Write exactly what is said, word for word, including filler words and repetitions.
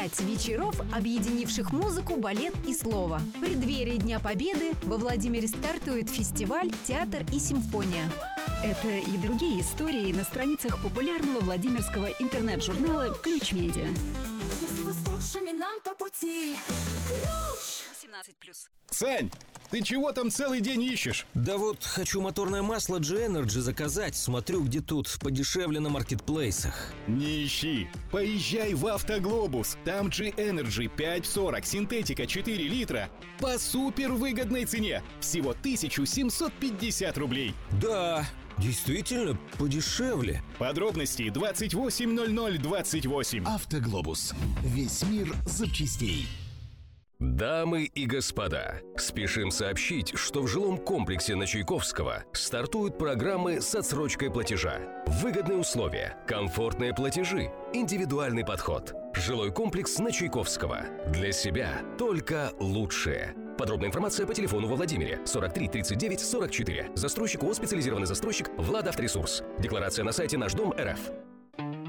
пять вечеров, объединивших музыку, балет и слово. В преддверии Дня Победы во Владимире стартует фестиваль «Театр и симфония». Это и другие истории на страницах популярного владимирского интернет-журнала «Ключ Медиа». Если вы с лучшими нам по пути. семнадцать плюс. Сань, ты чего там целый день ищешь? Да вот хочу моторное масло G-Energy заказать. Смотрю, где тут подешевле на маркетплейсах. Не ищи. Поезжай в Автоглобус. Там G-Energy пять сорок, синтетика четыре литра по супер выгодной цене. Всего тысяча семьсот пятьдесят рублей. Да, действительно подешевле. Подробности двадцать восемь ноль ноль двадцать восемь. Автоглобус. Весь мир запчастей. Дамы и господа, спешим сообщить, что в жилом комплексе на Чайковского стартуют программы с отсрочкой платежа. Выгодные условия, комфортные платежи, индивидуальный подход. Жилой комплекс на Чайковского. Для себя только лучшее. Подробная информация по телефону во Владимире сорок три тридцать девять сорок четыре. Застройщик ООО «Специализированный застройщик» Владавторесурс. Декларация на сайте наш дом точка эр эф.